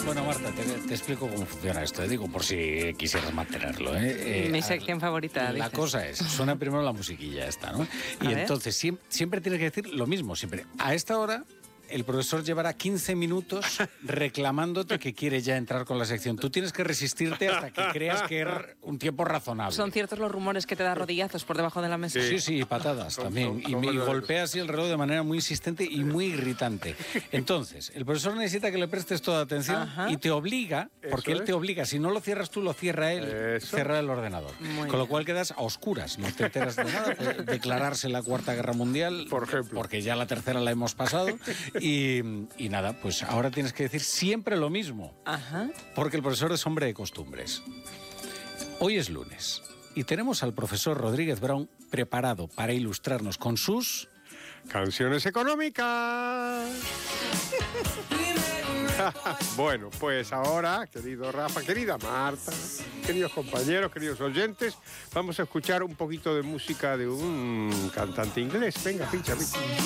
Bueno, Marta, te explico cómo funciona esto. Digo, por si quisieras mantenerlo. Mi sección favorita. La dices. cosa es, suena primero la musiquilla esta, ¿no? Y entonces siempre tienes que decir lo mismo, siempre. A esta hora, el profesor llevará 15 minutos reclamándote que quiere ya entrar con la sección. Tú tienes que resistirte hasta que creas que es un tiempo razonable. ¿Son ciertos los rumores que te da rodillazos por debajo de la mesa? Sí, patadas también. Y golpea así el reloj de manera muy insistente y muy irritante. Entonces, el profesor necesita que le prestes toda atención y te obliga, porque él te obliga, si no lo cierras tú, lo cierra él, cierra el ordenador. Con lo cual quedas a oscuras, no te enteras de nada. Puede declararse la Cuarta Guerra Mundial, por ejemplo, porque ya la tercera la hemos pasado. Y nada, pues ahora tienes que decir siempre lo mismo. Porque el profesor es hombre de costumbres. Hoy es lunes y tenemos al profesor Rodríguez Brown preparado para ilustrarnos con sus canciones económicas. Bueno, pues ahora, querido Rafa, querida Marta, queridos compañeros, queridos oyentes, vamos a escuchar un poquito de música de un cantante inglés. Venga, pincha.